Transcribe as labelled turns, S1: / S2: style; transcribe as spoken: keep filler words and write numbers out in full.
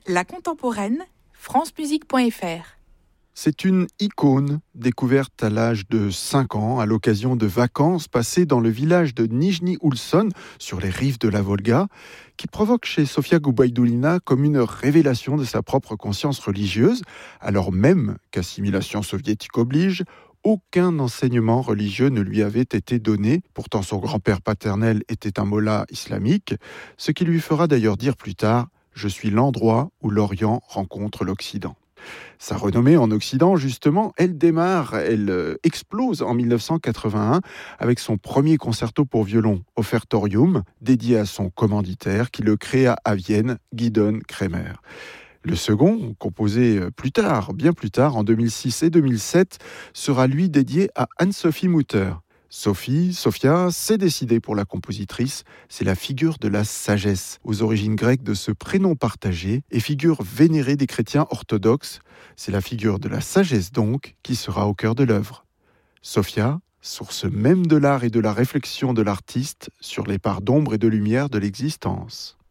S1: La contemporaine, francemusique point f r.
S2: C'est une icône découverte à l'âge de cinq ans à l'occasion de vacances passées dans le village de Nijni Oulson, sur les rives de la Volga, qui provoque chez Sofia Goubaïdoulina comme une révélation de sa propre conscience religieuse, alors même qu'assimilation soviétique oblige, aucun enseignement religieux ne lui avait été donné. Pourtant, son grand-père paternel était un mollah islamique, ce qui lui fera d'ailleurs dire plus tard « Je suis l'endroit où l'Orient rencontre l'Occident ». Sa renommée en Occident, justement, elle démarre, elle euh, explose en dix-neuf cent quatre-vingt-un avec son premier concerto pour violon, Offertorium, dédié à son commanditaire qui le créa à Vienne, Gidon Kremer. Le second, composé plus tard, bien plus tard, en deux mille six et deux mille sept, sera lui dédié à Anne-Sophie Mutter. Sophie, Sophia, c'est décidé pour la compositrice, c'est la figure de la sagesse, aux origines grecques de ce prénom partagé, et figure vénérée des chrétiens orthodoxes. C'est la figure de la sagesse donc qui sera au cœur de l'œuvre. Sophia, source même de l'art et de la réflexion de l'artiste sur les parts d'ombre et de lumière de l'existence.